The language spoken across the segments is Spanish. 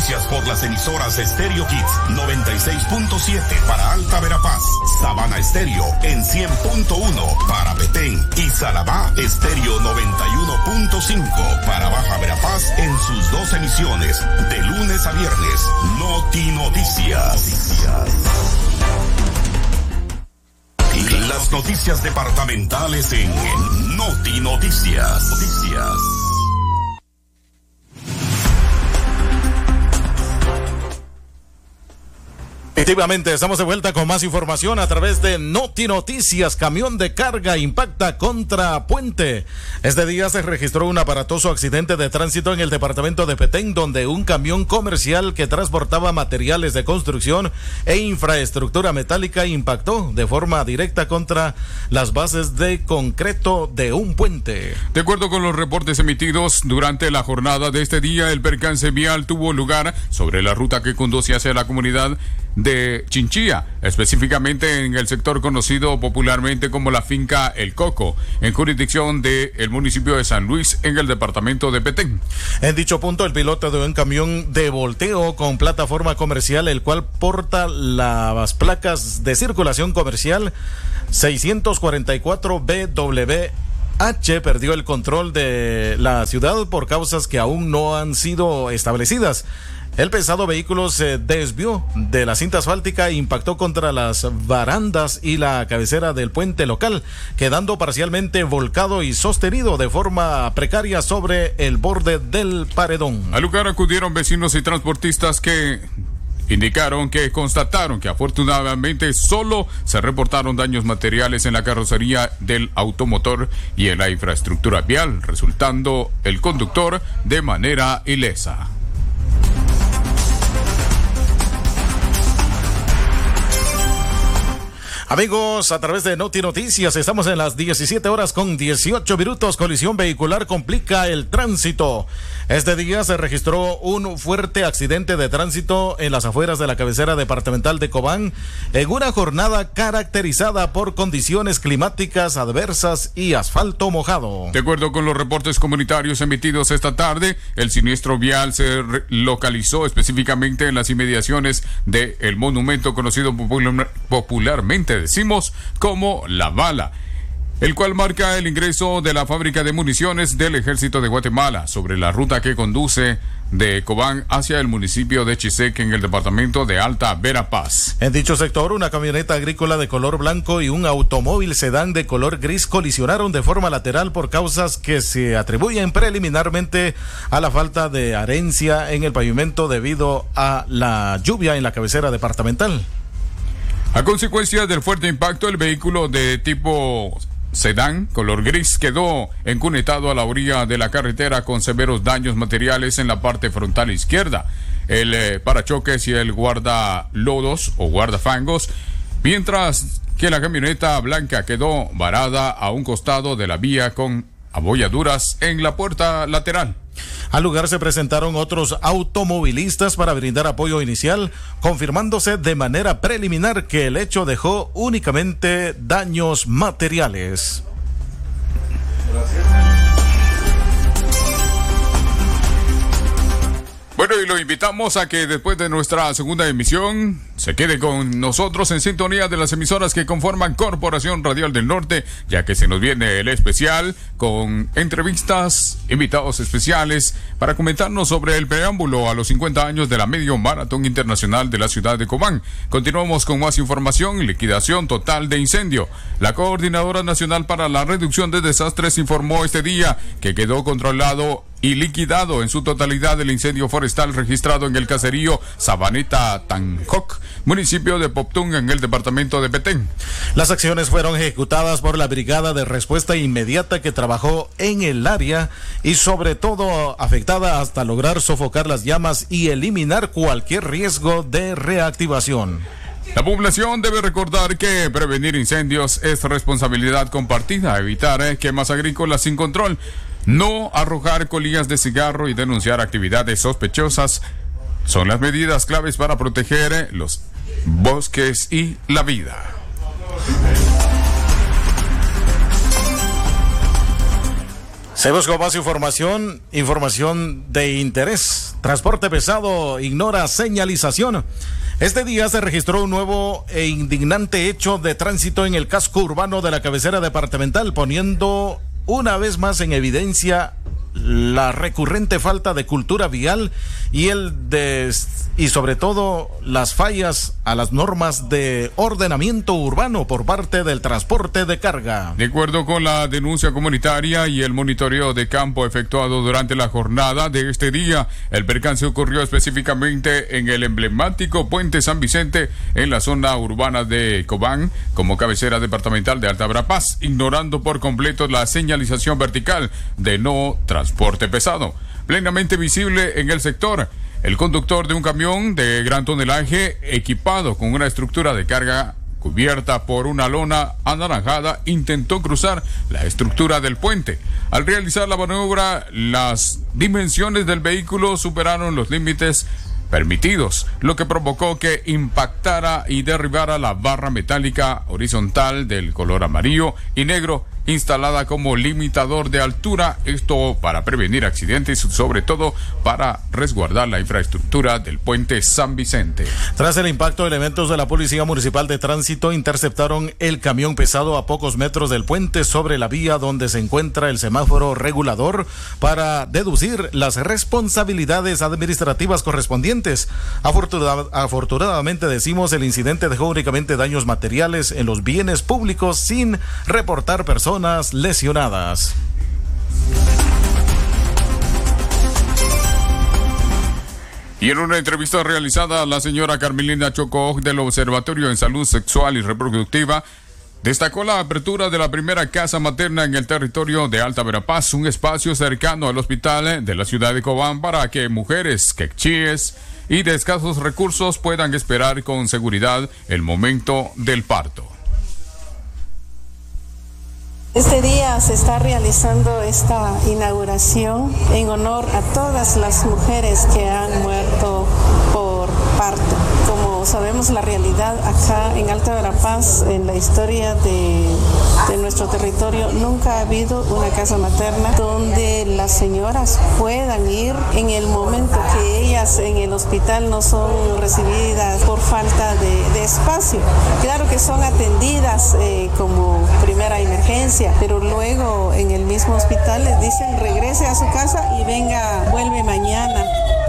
Noticias por las emisoras Stereo Kids 96.7 para Alta Verapaz, Sabana Estéreo en 100.1 para Petén y Salabá Estéreo 91.5 para Baja Verapaz en sus 2 emisiones de lunes a viernes. Noti Noticias. Las noticias departamentales en Noti Noticias. Efectivamente, estamos de vuelta con más información a través de Noti Noticias. Camión de carga impacta contra puente. Este día se registró un aparatoso accidente de tránsito en el departamento de Petén, donde un camión comercial que transportaba materiales de construcción e infraestructura metálica impactó de forma directa contra las bases de concreto de un puente. De acuerdo con los reportes emitidos durante la jornada de este día, el percance vial tuvo lugar sobre la ruta que conduce hacia la comunidad de Chinchilla, específicamente en el sector conocido popularmente como la finca El Coco, en jurisdicción del municipio de San Luis, en el departamento de Petén. En dicho punto, el piloto de un camión de volteo con plataforma comercial, el cual porta las placas de circulación comercial 644 BWH, perdió el control de la ciudad por causas que aún no han sido establecidas. El pesado vehículo se desvió de la cinta asfáltica e impactó contra las barandas y la cabecera del puente local, quedando parcialmente volcado y sostenido de forma precaria sobre el borde del paredón. Al lugar acudieron vecinos y transportistas que indicaron que constataron que afortunadamente solo se reportaron daños materiales en la carrocería del automotor y en la infraestructura vial, resultando el conductor de manera ilesa. Amigos, a través de Noti Noticias, estamos en las 17:18. Colisión vehicular complica el tránsito. Este día se registró un fuerte accidente de tránsito en las afueras de la cabecera departamental de Cobán, en una jornada caracterizada por condiciones climáticas adversas y asfalto mojado. De acuerdo con los reportes comunitarios emitidos esta tarde, el siniestro vial se localizó específicamente en las inmediaciones del monumento conocido popularmente decimos como La Bala, el cual marca el ingreso de la fábrica de municiones del Ejército de Guatemala sobre la ruta que conduce de Cobán hacia el municipio de Chiseque en el departamento de Alta Verapaz. En dicho sector, una camioneta agrícola de color blanco y un automóvil sedán de color gris colisionaron de forma lateral por causas que se atribuyen preliminarmente a la falta de adherencia en el pavimento debido a la lluvia en la cabecera departamental. A consecuencia del fuerte impacto, el vehículo de tipo sedán color gris quedó encunetado a la orilla de la carretera con severos daños materiales en la parte frontal izquierda, el parachoques y el guardalodos o guardafangos, mientras que la camioneta blanca quedó varada a un costado de la vía con abolladuras en la puerta lateral. Al lugar se presentaron otros automovilistas para brindar apoyo inicial, confirmándose de manera preliminar que el hecho dejó únicamente daños materiales. Bueno, y lo invitamos a que después de nuestra segunda emisión se quede con nosotros en sintonía de las emisoras que conforman Corporación Radial del Norte, ya que se nos viene el especial con entrevistas, invitados especiales para comentarnos sobre el preámbulo a los 50 años de la Medio Maratón Internacional de la ciudad de Cobán. Continuamos con más información. Liquidación total de incendio. La Coordinadora Nacional para la Reducción de Desastres informó este día que quedó controlado y liquidado en su totalidad el incendio forestal registrado en el caserío Sabaneta Tanjoc, municipio de Poptún, en el departamento de Petén. Las acciones fueron ejecutadas por la Brigada de Respuesta Inmediata que trabajó en el área y sobre todo afectada hasta lograr sofocar las llamas y eliminar cualquier riesgo de reactivación. La población debe recordar que prevenir incendios es responsabilidad compartida, evitar quemas agrícolas sin control, no arrojar colillas de cigarro y denunciar actividades sospechosas son las medidas claves para proteger los bosques y la vida. Seguimos con más información de interés. Transporte pesado ignora señalización. Este día se registró un nuevo e indignante hecho de tránsito en el casco urbano de la cabecera departamental, poniendo una vez más en evidencia la recurrente falta de cultura vial y sobre todo las fallas a las normas de ordenamiento urbano por parte del transporte de carga. De acuerdo con la denuncia comunitaria y el monitoreo de campo efectuado durante la jornada de este día, el percance ocurrió específicamente en el emblemático Puente San Vicente en la zona urbana de Cobán, como cabecera departamental de Alta Verapaz, ignorando por completo la señalización vertical de no transporte pesado, plenamente visible en el sector. El conductor de un camión de gran tonelaje equipado con una estructura de carga cubierta por una lona anaranjada intentó cruzar la estructura del puente. Al realizar la maniobra, las dimensiones del vehículo superaron los límites permitidos, lo que provocó que impactara y derribara la barra metálica horizontal del color amarillo y negro instalada como limitador de altura, esto para prevenir accidentes y sobre todo para resguardar la infraestructura del puente San Vicente. Tras el impacto, elementos de la Policía Municipal de Tránsito interceptaron el camión pesado a pocos metros del puente sobre la vía donde se encuentra el semáforo regulador para deducir las responsabilidades administrativas correspondientes. Afortunadamente, decimos, el incidente dejó únicamente daños materiales en los bienes públicos sin reportar personas lesionadas. Y en una entrevista realizada, la señora Carmelina Chocó del Observatorio en Salud Sexual y Reproductiva destacó la apertura de la primera casa materna en el territorio de Alta Verapaz, un espacio cercano al hospital de la ciudad de Cobán para que mujeres quechíes y de escasos recursos puedan esperar con seguridad el momento del parto. Este día se está realizando esta inauguración en honor a todas las mujeres que han muerto por parto. Como sabemos, la realidad acá en Alta Verapaz, en la historia de nuestro territorio, nunca ha habido una casa materna donde las señoras puedan ir en el momento que ellas en el hospital no son recibidas por falta de espacio. Claro que son atendidas como primera emergencia, pero luego en el mismo hospital les dicen regrese a su casa y vuelve mañana,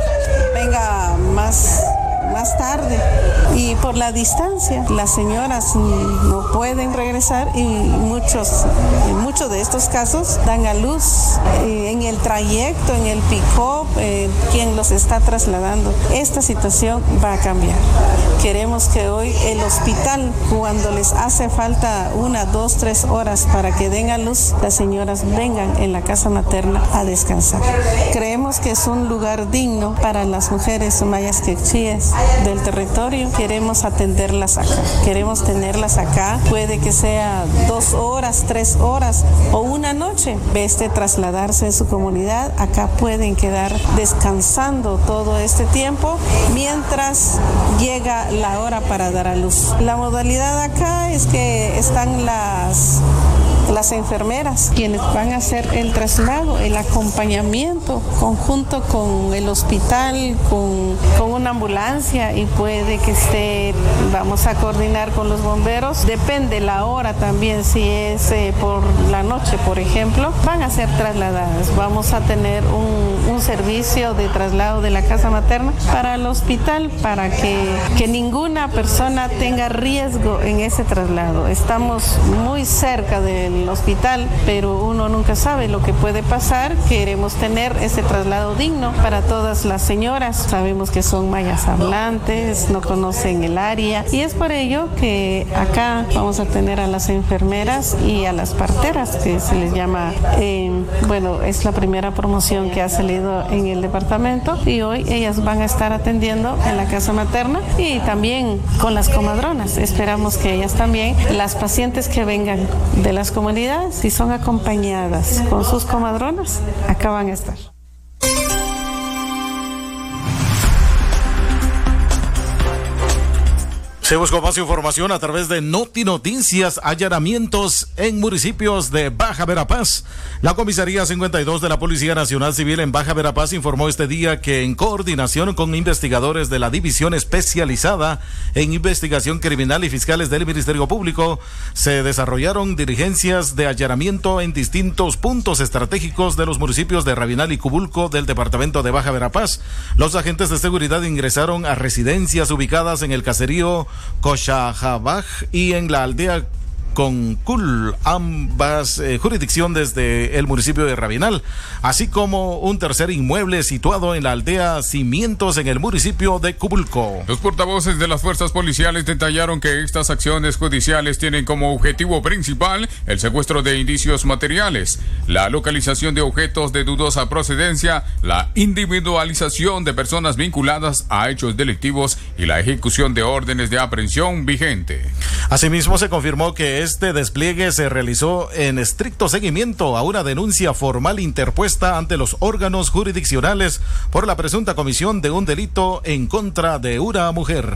venga más tarde. Y por la distancia, las señoras no pueden regresar y en muchos de estos casos dan a luz en el trayecto, en el pick-up, quien los está trasladando. Esta situación va a cambiar. Queremos que hoy el hospital, cuando les hace falta 1, 2, 3 horas para que den a luz, las señoras vengan en la casa materna a descansar. Creemos que es un lugar digno para las mujeres mayas quechíes del territorio. Queremos atenderlas acá, queremos tenerlas acá. Puede que sea 2 horas, 3 horas o una noche. En vez de trasladarse en su comunidad, acá pueden quedar descansando todo este tiempo mientras llega la hora para dar a luz. La modalidad acá es que están las enfermeras quienes van a hacer el traslado, el acompañamiento conjunto con el hospital, con una ambulancia, y puede que vamos a coordinar con los bomberos, depende la hora también, si es por la noche, por ejemplo, van a ser trasladadas. Vamos a tener un servicio de traslado de la casa materna para el hospital para que ninguna persona tenga riesgo en ese traslado. Estamos muy cerca del hospital, pero uno nunca sabe lo que puede pasar. Queremos tener ese traslado digno para todas las señoras. Sabemos que son mayas hablantes, no conocen el área, y es por ello que acá vamos a tener a las enfermeras y a las parteras, que se les llama, es la primera promoción que ha salido en el departamento, y hoy ellas van a estar atendiendo en la casa materna y también con las comadronas. Esperamos que ellas también, las pacientes que vengan de las comunidades, si son acompañadas con sus comadronas, acá van a estar. Seguimos con más información a través de Noti Noticias. Allanamientos en municipios de Baja Verapaz. La Comisaría 52 de la Policía Nacional Civil en Baja Verapaz informó este día que en coordinación con investigadores de la División Especializada en Investigación Criminal y fiscales del Ministerio Público, se desarrollaron diligencias de allanamiento en distintos puntos estratégicos de los municipios de Rabinal y Cubulco del departamento de Baja Verapaz. Los agentes de seguridad ingresaron a residencias ubicadas en el caserío Cochajabaj y en la aldea Concul, ambas jurisdicciones del municipio de Rabinal, así como un tercer inmueble situado en la aldea Cimientos en el municipio de Cubulco. Los portavoces de las fuerzas policiales detallaron que estas acciones judiciales tienen como objetivo principal el secuestro de indicios materiales, la localización de objetos de dudosa procedencia, la individualización de personas vinculadas a hechos delictivos y la ejecución de órdenes de aprehensión vigente. Asimismo, se confirmó que este despliegue se realizó en estricto seguimiento a una denuncia formal interpuesta ante los órganos jurisdiccionales por la presunta comisión de un delito en contra de una mujer.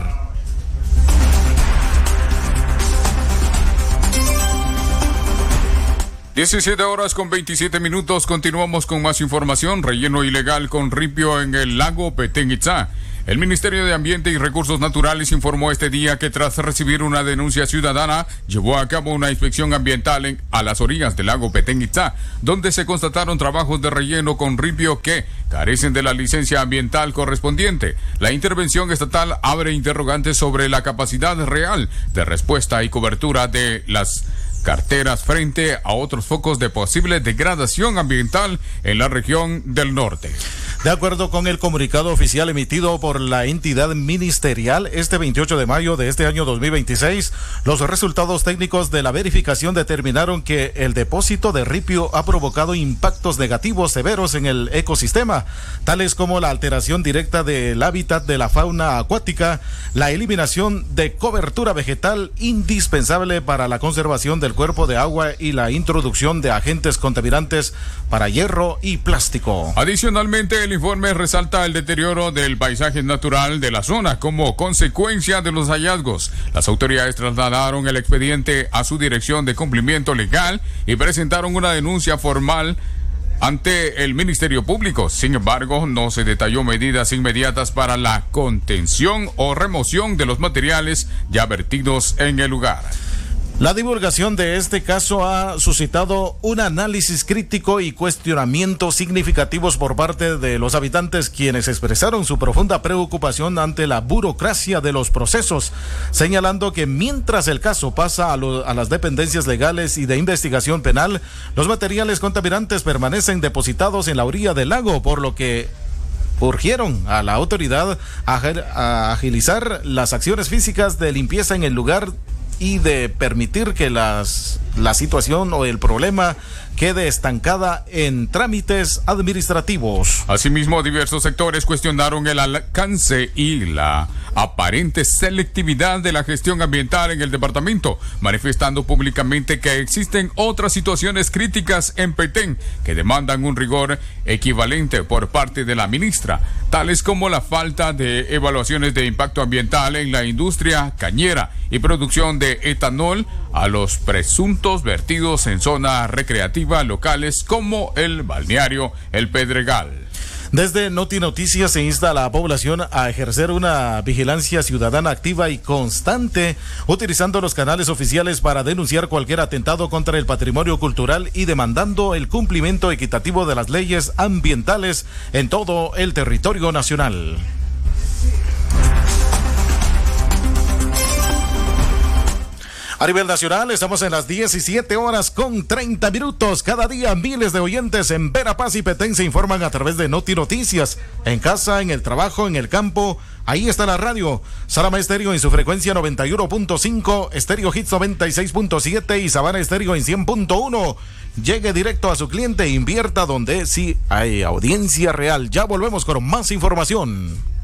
(17:27). Continuamos con más información. Relleno ilegal con ripio en el lago Petén Itzá. El Ministerio de Ambiente y Recursos Naturales informó este día que tras recibir una denuncia ciudadana, llevó a cabo una inspección ambiental a las orillas del lago Petén Itzá, donde se constataron trabajos de relleno con ripio que carecen de la licencia ambiental correspondiente. La intervención estatal abre interrogantes sobre la capacidad real de respuesta y cobertura de las carteras frente a otros focos de posible degradación ambiental en la región del norte. De acuerdo con el comunicado oficial emitido por la entidad ministerial este 28 de mayo de este año 2026, los resultados técnicos de la verificación determinaron que el depósito de ripio ha provocado impactos negativos severos en el ecosistema, tales como la alteración directa del hábitat de la fauna acuática, la eliminación de cobertura vegetal indispensable para la conservación del cuerpo de agua y la introducción de agentes contaminantes para hierro y plástico. Adicionalmente, el informe resalta el deterioro del paisaje natural de la zona como consecuencia de los hallazgos. Las autoridades trasladaron el expediente a su dirección de cumplimiento legal y presentaron una denuncia formal ante el Ministerio Público. Sin embargo, no se detalló medidas inmediatas para la contención o remoción de los materiales ya vertidos en el lugar. La divulgación de este caso ha suscitado un análisis crítico y cuestionamientos significativos por parte de los habitantes, quienes expresaron su profunda preocupación ante la burocracia de los procesos, señalando que mientras el caso pasa a las dependencias legales y de investigación penal, los materiales contaminantes permanecen depositados en la orilla del lago, por lo que urgieron a la autoridad a agilizar las acciones físicas de limpieza en el lugar y de permitir que la situación o el problema quede estancada en trámites administrativos. Asimismo, diversos sectores cuestionaron el alcance y la aparente selectividad de la gestión ambiental en el departamento, manifestando públicamente que existen otras situaciones críticas en Petén que demandan un rigor equivalente por parte de la ministra, tales como la falta de evaluaciones de impacto ambiental en la industria cañera y producción de etanol a los presuntos vertidos en zonas recreativas locales como el balneario El Pedregal. Desde Noti Noticias se insta a la población a ejercer una vigilancia ciudadana activa y constante, utilizando los canales oficiales para denunciar cualquier atentado contra el patrimonio cultural y demandando el cumplimiento equitativo de las leyes ambientales en todo el territorio nacional. A nivel nacional, estamos en las 17:30. Cada día miles de oyentes en Verapaz y Petén se informan a través de Noti Noticias. En casa, en el trabajo, en el campo, ahí está la radio. Salama Estéreo en su frecuencia 91.5, Estéreo Hits 96.7 y Sabana Estéreo en 100.1. Llegue directo a su cliente e invierta donde sí hay audiencia real. Ya volvemos con más información.